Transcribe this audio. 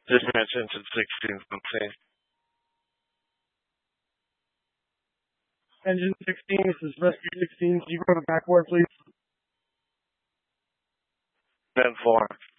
Just mentioned to 16 something. Engine 16, this is Rescue 16. Can you go to the backboard, please? 10-4.